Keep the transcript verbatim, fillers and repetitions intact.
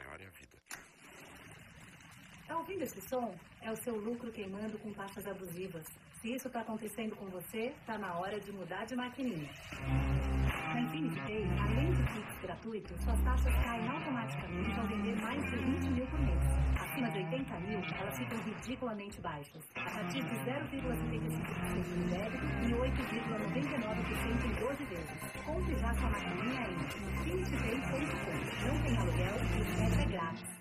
ganharem a vida. Tá ouvindo esse som? É o seu lucro queimando com taxas abusivas. Se isso tá acontecendo com você, tá na hora de mudar de maquininha. Na Infinity Pay, além do Pix gratuito, suas taxas caem automaticamente ao vender mais de vinte mil por mês. Acima de oitenta mil, elas ficam ridiculamente baixas. A partir de zero vírgula setenta e cinco por cento no débito e oito vírgula noventa e nove por cento em doze vezes. Compre já sua maquininha em infinity pay ponto com. Não tem aluguel e o frete é grátis.